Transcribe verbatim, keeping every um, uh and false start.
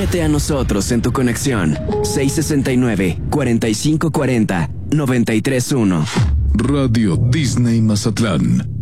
Únete a nosotros en tu conexión. seis sesenta y nueve, cuarenta y cinco cuarenta, noventa y tres uno. Radio Disney Mazatlán.